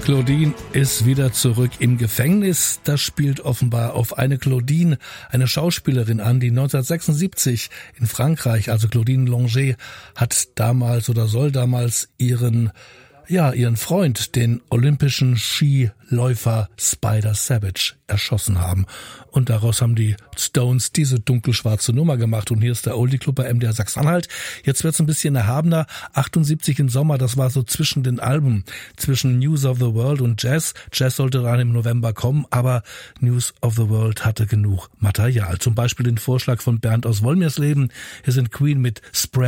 Claudine ist wieder zurück im Gefängnis. Das spielt offenbar auf eine Claudine, eine Schauspielerin an, die 1976 in Frankreich, also Claudine Longet, hat damals oder soll damals ihren Freund, den olympischen Skiläufer Spider Savage, erschossen haben. Und daraus haben die Stones diese dunkelschwarze Nummer gemacht. Und hier ist der Oldie Club bei MDR Sachsen-Anhalt. Jetzt wird's ein bisschen erhabener. 78 im Sommer, das war so zwischen den Alben, zwischen News of the World und Jazz. Jazz sollte dann im November kommen, aber News of the World hatte genug Material. Zum Beispiel den Vorschlag von Bernd aus Wolmirsleben. Hier sind Queen mit Spread